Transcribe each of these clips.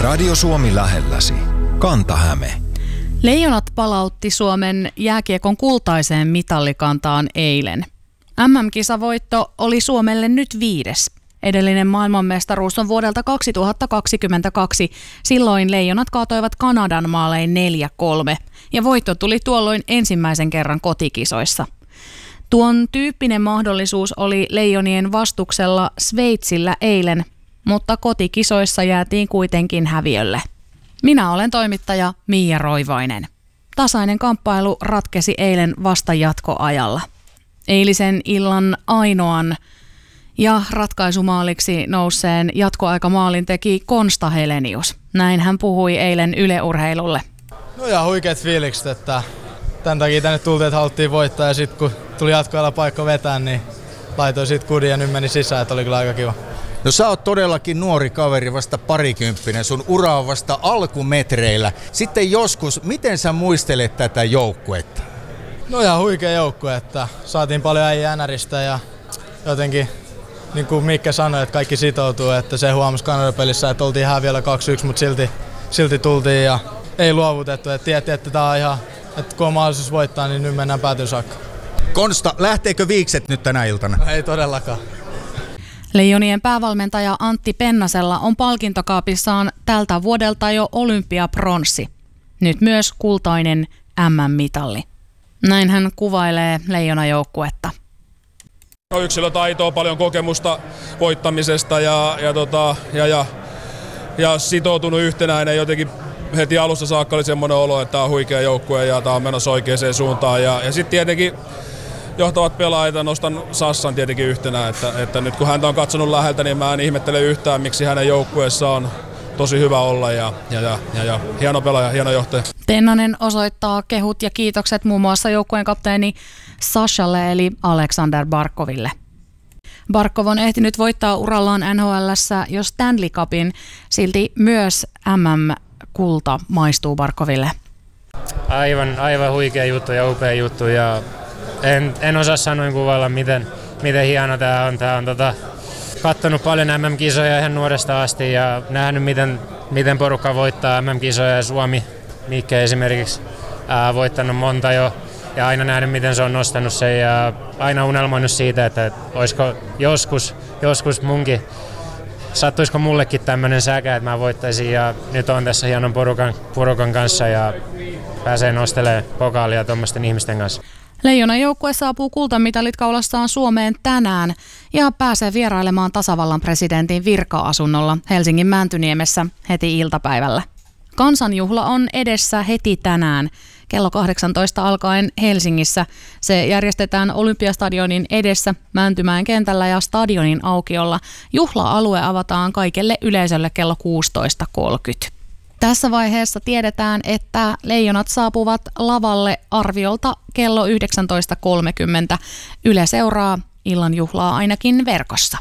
Radio Suomi lähelläsi. Kanta-Häme. Leijonat palautti Suomen jääkiekon kultaiseen mitallikantaan eilen. MM-kisavoitto oli Suomelle nyt 5. Edellinen maailmanmestaruus on vuodelta 2022. Silloin leijonat kaatoivat Kanadan maalein 4-3 ja voitto tuli tuolloin ensimmäisen kerran kotikisoissa. Tuon tyyppinen mahdollisuus oli leijonien vastuksella Sveitsillä eilen, mutta kotikisoissa jäätiin kuitenkin häviölle. Minä olen toimittaja Miia Roivainen. Tasainen kamppailu ratkesi eilen vasta jatkoajalla. Eilisen illan ainoan ja ratkaisumaaliksi nousseen jatkoaikamaalin teki Konsta Helenius. Näin hän puhui eilen Yle Urheilulle. No ja huikeat fiilikset, että tämän takia tänne tultiin, että haluttiin voittaa ja sitten kun tuli jatkoajalla paikka vetää, niin laitoin siitä kudin ja nyt meni sisään, että oli kyllä aika kiva. No sä oot todellakin nuori kaveri, vasta parikymppinen, sun ura on vasta alkumetreillä. Sitten joskus, miten sä muistelet tätä joukkuetta? No ja huikea joukkue, että saatiin paljon äijää NRistä ja jotenkin niin kuin Mikke sanoi, että kaikki sitoutuu, että se huomasi Kanada-pelissä, että oltiin ihan vielä 2-1, mutta silti tultiin ja ei luovutettu, että tiedätte, että tää on ihan, että kun on mahdollisuus voittaa, niin nyt mennään päätyyn saakka. Konsta, lähteekö viikset nyt tänä iltana? No, ei todellakaan. Leijonien päävalmentaja Antti Pennasella on palkintokaapissaan tältä vuodelta jo olympiapronssi. Nyt myös kultainen MM-mitalli. Näin hän kuvailee leijonajoukkuetta. Yksilötaitoa, paljon kokemusta voittamisesta ja sitoutunut yhtenäinen. Jotenkin heti alusta saakka oli semmoinen olo, että tämä on huikea joukkue ja tämä on menossa oikeaan suuntaan. Ja sitten tietenkin johtavat pelaajat, nostan Sassan tietenkin yhtenä, että nyt kun häntä on katsonut läheltä, niin mä en ihmettele yhtään, miksi hänen joukkueessa on tosi hyvä olla ja hieno pelaaja, hieno johtaja. Pennanen osoittaa kehut ja kiitokset muun muassa joukkueen kapteeni Sashalle eli Aleksander Barkoville. Barkov on ehtinyt voittaa urallaan NHL:ssä jo Stanley Cupin, silti myös MM-kulta maistuu Barkoville. Aivan huikea juttu ja upea juttu ja en osaa sanoin kuvailla miten hieno tää on. Tää on kattonut paljon MM-kisoja ihan nuoresta asti ja nähnyt miten porukka voittaa MM-kisoja ja Suomi, Mikke esimerkiksi, voittanut monta jo ja aina nähnyt miten se on nostanut sen ja aina unelmoinut siitä, että olisiko joskus munkin, sattuisiko mullekin tämmönen säkä, että mä voittaisin ja nyt on tässä hienon porukan kanssa ja pääsee nostelemaan pokaalia tuommoisten ihmisten kanssa. Leijonan joukkue saapuu kultamitalit kaulassaan Suomeen tänään ja pääsee vierailemaan tasavallan presidentin virka-asunnolla Helsingin Mäntyniemessä heti iltapäivällä. Kansanjuhla on edessä heti tänään. Kello 18 alkaen Helsingissä. Se järjestetään Olympiastadionin edessä Mäntymäen kentällä ja stadionin aukiolla. Juhla-alue avataan kaikelle yleisölle kello 16.30. Tässä vaiheessa tiedetään, että leijonat saapuvat lavalle arviolta kello 19.30. Yle seuraa illan juhlaa ainakin verkossa.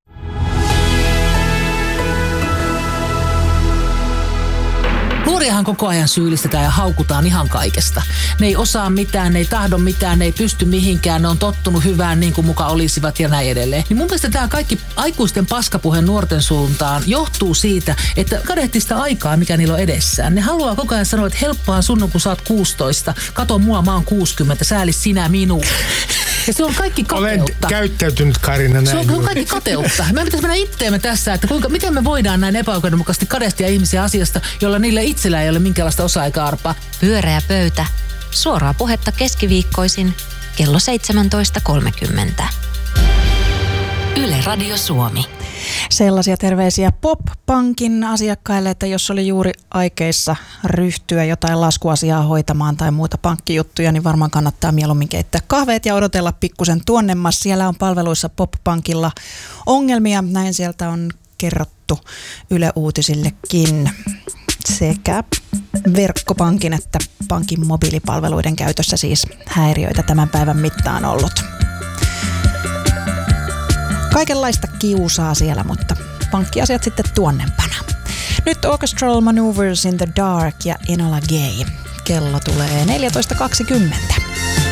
Nuoriahan koko ajan syyllistetään ja haukutaan ihan kaikesta. Ne ei osaa mitään, ne ei tahdo mitään, ne ei pysty mihinkään, ne on tottunut hyvään niin kuin muka olisivat ja näin edelleen. Niin mun mielestä tämä kaikki aikuisten paskapuhe nuorten suuntaan johtuu siitä, että kadehtii sitä aikaa, mikä niillä on edessään. Ne haluaa koko ajan sanoa, että helppoa sun, kun sä oot 16, kato mua, mä oon 60, sääli sinä minua. Ja se on kaikki kateutta. Olen käyttäytynyt, Karina, näin. Se on kaikki kateutta. Meidän pitäisi mennä itteemme tässä, että miten me voidaan näin epäoikeudenmukaisesti kadehtia ihmisiä asiasta, jolla niillä itsellä ei ole minkäänlaista osaa eikä arpaa. Pyöreä pöytä. Suoraa puhetta keskiviikkoisin kello 17.30. Yle Radio Suomi. Sellaisia terveisiä Pop-pankin asiakkaille, että jos oli juuri aikeissa ryhtyä jotain laskuasiaa hoitamaan tai muuta pankkijuttuja, niin varmaan kannattaa mieluummin keittää kahveet ja odotella pikkusen tuonnemmas. Siellä on palveluissa Pop-pankilla ongelmia, näin sieltä on kerrottu Yle Uutisillekin. Sekä verkkopankin että pankin mobiilipalveluiden käytössä siis häiriöitä tämän päivän mittaan ollut. Kaikenlaista kiusaa siellä, mutta pankkiasiat sitten tuonnempana. Nyt Orchestral Maneuvers in the Dark ja Enola Gay. Kello tulee 14.20.